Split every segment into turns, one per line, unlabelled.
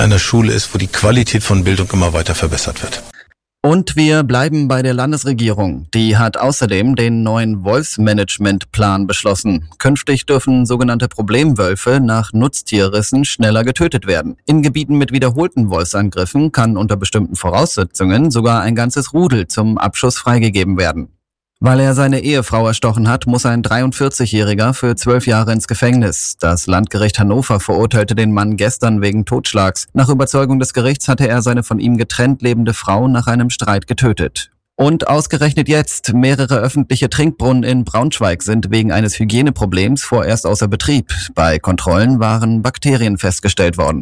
einer Schule ist, wo die Qualität von Bildung immer weiter verbessert wird.
Und wir bleiben bei der Landesregierung. Die hat außerdem den neuen Wolfsmanagementplan beschlossen. Künftig dürfen sogenannte Problemwölfe nach Nutztierrissen schneller getötet werden. In Gebieten mit wiederholten Wolfsangriffen kann unter bestimmten Voraussetzungen sogar ein ganzes Rudel zum Abschuss freigegeben werden. Weil er seine Ehefrau erstochen hat, muss ein 43-Jähriger für 12 Jahre ins Gefängnis. Das Landgericht Hannover verurteilte den Mann gestern wegen Totschlags. Nach Überzeugung des Gerichts hatte er seine von ihm getrennt lebende Frau nach einem Streit getötet. Und ausgerechnet jetzt, mehrere öffentliche Trinkbrunnen in Braunschweig sind wegen eines Hygieneproblems vorerst außer Betrieb. Bei Kontrollen waren Bakterien festgestellt worden.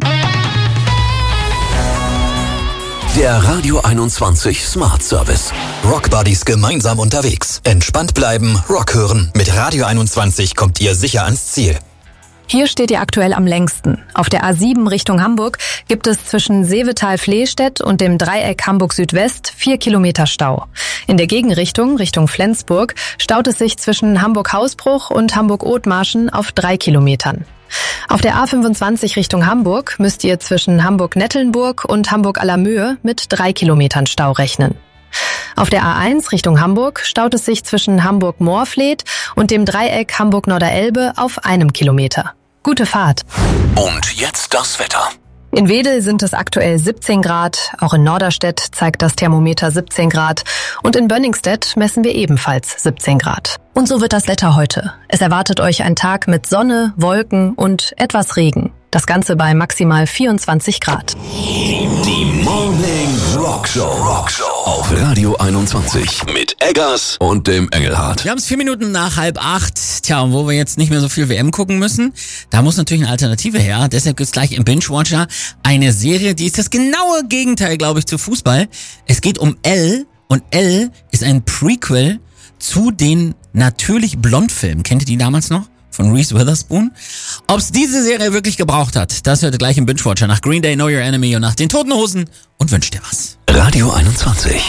Der Radio 21 Smart Service. Rock Buddies gemeinsam unterwegs. Entspannt bleiben, Rock hören. Mit Radio 21 kommt ihr sicher ans Ziel.
Hier steht ihr aktuell am längsten. Auf der A7 Richtung Hamburg gibt es zwischen Seevetal-Flehstedt und dem Dreieck Hamburg Südwest 4 Kilometer Stau. In der Gegenrichtung, Richtung Flensburg, staut es sich zwischen Hamburg-Hausbruch und Hamburg-Othmarschen auf 3 Kilometern. Auf der A25 Richtung Hamburg müsst ihr zwischen Hamburg-Nettelnburg und Hamburg-Allermöhe mit 3 Kilometern Stau rechnen. Auf der A1 Richtung Hamburg staut es sich zwischen Hamburg-Moorfleet und dem Dreieck Hamburg-Norderelbe auf 1 Kilometer. Gute Fahrt.
Und jetzt das Wetter.
In Wedel sind es aktuell 17 Grad, auch in Norderstedt zeigt das Thermometer 17 Grad und in Bönningstedt messen wir ebenfalls 17 Grad. Und so wird das Wetter heute. Es erwartet euch ein Tag mit Sonne, Wolken und etwas Regen. Das Ganze bei maximal 24 Grad.
Die Morning Rock Show auf Radio 21 mit Eggers und dem Engelhardt.
Wir haben es 4 Minuten nach 7:30. Tja, und wo wir jetzt nicht mehr so viel WM gucken müssen, da muss natürlich eine Alternative her. Deshalb gibt's gleich im Binge-Watcher eine Serie, die ist das genaue Gegenteil, glaube ich, zu Fußball. Es geht um Elle und Elle ist ein Prequel zu den Natürlich Blond-Filmen. Kennt ihr die damals noch? Von Reese Witherspoon. Ob's diese Serie wirklich gebraucht hat, das hört ihr gleich im Binge-Watcher nach Green Day, Know Your Enemy und nach den Toten Hosen und wünscht dir was.
Radio 21.